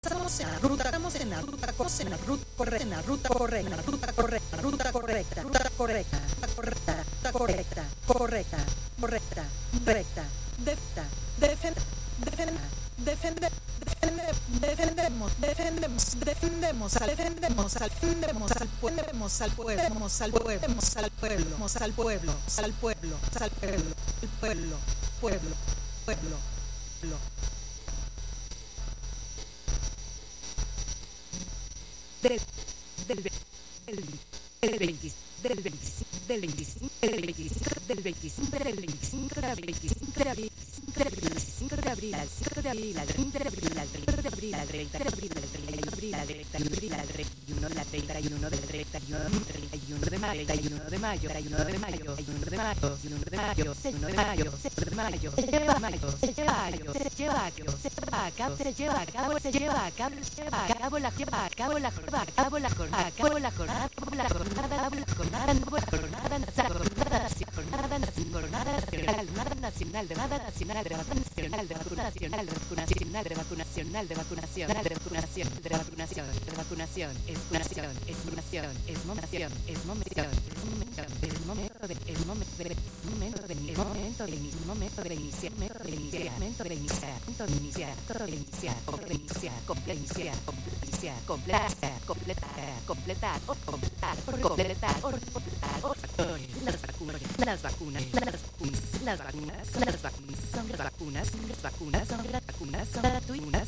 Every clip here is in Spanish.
Estamos en la ruta, estamos en la ruta, en la ruta correcta, en la ruta correcta, en la ruta correcta, ruta correcta, ruta correcta, correcta, correcta, correcta, correcta, recta, defendemos, pueblo. Del 25 de abril al 5 de abril al 30 de abril al 30 de abril al 30 de abril al 30 de abril al 31 al 31 del 31 del 31 de mayo 31 de mayo 31 de mayo 1 de mayo 1 de mayo 1 de mayo 6 de mayo se lleva a cabo se lleva a cabo se lleva a cabo se lleva a cabo se lleva a cabo se lleva a cabo la jornada nacional de vacunación es momento de iniciar completar las vacunas son gratuitas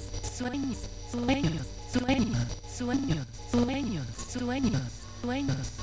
sueños.